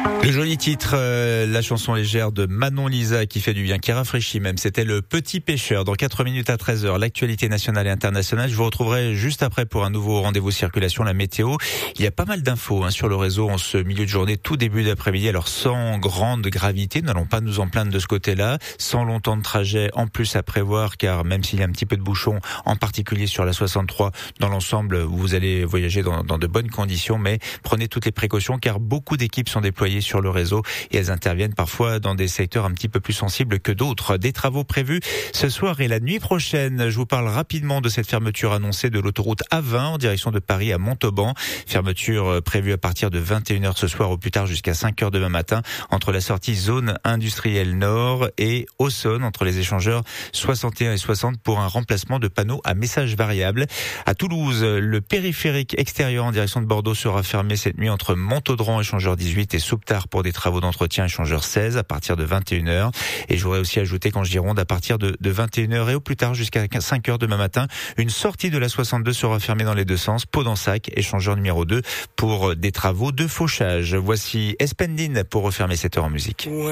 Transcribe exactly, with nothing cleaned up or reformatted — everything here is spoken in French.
Le joli titre, euh, la chanson légère de Manon Lisa qui fait du bien, qui rafraîchit même. C'était Le Petit Pêcheur. Dans quatre minutes à treize heures, l'actualité nationale et internationale. Je vous retrouverai juste après pour un nouveau rendez-vous circulation, la météo. Il y a pas mal d'infos hein, sur le réseau en ce milieu de journée, tout début d'après-midi. Alors sans grande gravité, nous n'allons pas nous en plaindre de ce côté-là. Sans longtemps de trajet en plus à prévoir, car même s'il y a un petit peu de bouchon, en particulier sur la soixante-trois, dans l'ensemble, vous allez voyager dans, dans de bonnes conditions. Mais prenez toutes les précautions, car beaucoup d'équipes sont déployées sur le réseau et elles interviennent parfois dans des secteurs un petit peu plus sensibles que d'autres. Des travaux prévus ce soir et la nuit prochaine. Je vous parle rapidement de cette fermeture annoncée de l'autoroute A vingt en direction de Paris à Montauban. Fermeture prévue à partir de vingt et une heures ce soir au plus tard jusqu'à cinq heures demain matin entre la sortie zone industrielle nord et Auxonne entre les échangeurs soixante et un et soixante pour un remplacement de panneaux à message variable. À Toulouse, le périphérique extérieur en direction de Bordeaux sera fermé cette nuit entre Montaudran échangeur dix-huit et Souptard pour des travaux d'entretien échangeur seize à partir de vingt et une heures. Et j'aurais aussi ajouté qu'en Gironde, à partir de, de vingt et une heures et au plus tard jusqu'à cinq heures demain matin, une sortie de la soixante-deux sera fermée dans les deux sens. Pau-d'Ensac, échangeur numéro deux pour des travaux de fauchage. Voici Espendine pour refermer cette heure en musique.